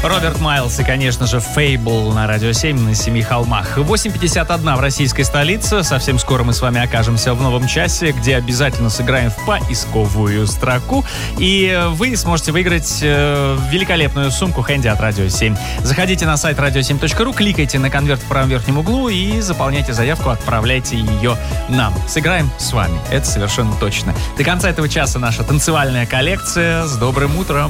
Роберт Майлз и, конечно же, Fable на Радио 7 на Семи холмах. 8:51 в российской столице. Совсем скоро мы с вами окажемся в новом часе, где обязательно сыграем в поисковую строку. И вы сможете выиграть великолепную сумку Хэнди от Радио 7. Заходите на сайт radio7.ru, кликайте на конверт в правом верхнем углу и заполняйте заявку, отправляйте ее нам. Сыграем с вами, это совершенно точно. До конца этого часа наша танцевальная коллекция. С добрым утром!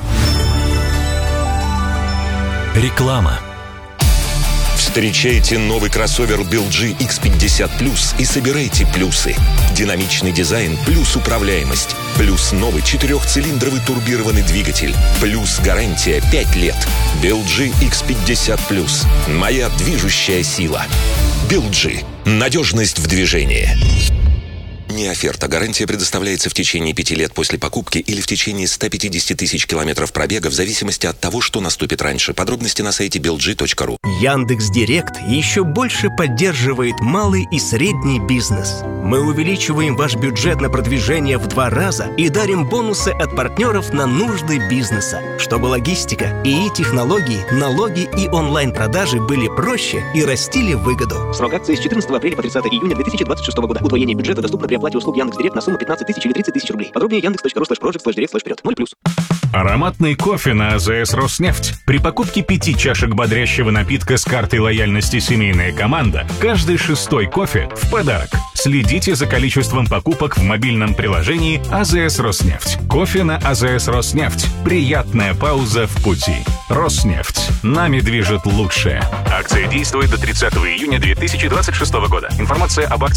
Реклама. Встречайте новый кроссовер BeelG X50 Plus и собирайте плюсы. Динамичный дизайн плюс управляемость. Плюс новый 4-цилиндровый турбированный двигатель. Плюс гарантия 5 лет. BeelG X50 Plus. Моя движущая сила. BeelG. Надежность в движении. Не оферта. Гарантия предоставляется в течение 5 лет после покупки или в течение 150 тысяч километров пробега в зависимости от того, что наступит раньше. Подробности на сайте beelg.ru. Яндекс.Директ еще больше поддерживает малый и средний бизнес. Мы увеличиваем ваш бюджет на продвижение в 2 раза и дарим бонусы от партнеров на нужды бизнеса, чтобы логистика, ИИ-технологии, налоги и онлайн-продажи были проще и растили выгоду. Срок акции с 14 апреля по 30 июня 2026 года. Удвоение бюджета доступно при оплате услуг Яндекс.Директ на сумму 15 тысяч или 30 тысяч рублей. Подробнее yandex.ru/project/direct/вперед. 0+. Ароматный кофе на АЗС Роснефть. При покупке 5 чашек бодрящего напитка с картой лояльности «Семейная команда» каждый 6-й кофе в подарок. Следите за количеством покупок в мобильном приложении АЗС Роснефть. Кофе на АЗС Роснефть. Приятная пауза в пути. Роснефть. Нами движет лучшее. Акция действует до 30 июня 2026 года. Информация об акции